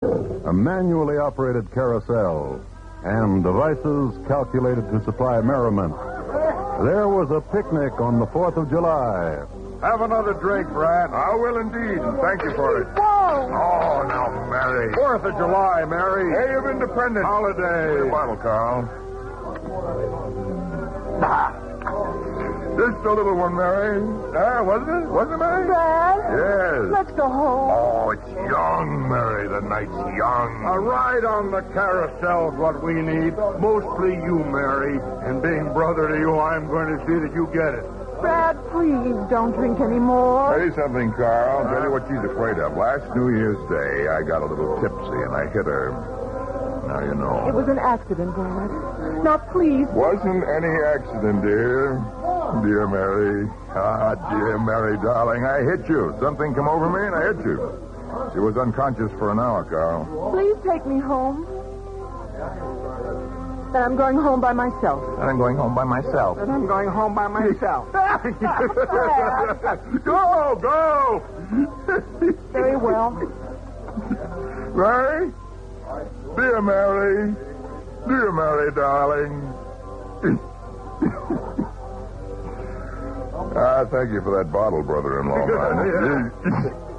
a manually operated carousel, and devices calculated to supply merriment. There was a picnic on the 4th of July. Have another drink, Brad. I will indeed, and thank you for it. Whoa! Oh, now, Mary. 4th of July, Mary. Day of Independence. Holiday. Bottle, Carl. Just a little one, Mary. Wasn't it? Wasn't it, Mary? Brad? Yes. Let's go home. Oh, it's young, Mary. The night's young. A ride on the carousel's what we need. Mostly you, Mary. And being brother to you, I'm going to see that you get it. Brad, please don't drink anymore. Tell you something, Carl. Tell you what she's afraid of. Last New Year's Day, I got a little tipsy and I hit her. Now you know. It was an accident, Brad. Now, please. Wasn't any accident, dear. Dear Mary. Ah, dear Mary, darling. I hit you. Something come over me and I hit you. She was unconscious for an hour, Carl. Please take me home. Then I'm going home by myself. And I'm going home by myself. And I'm going home by myself. Go, go! Very well. Mary? Dear Mary. Dear Mary, darling. Thank you for that bottle, brother-in-law, man.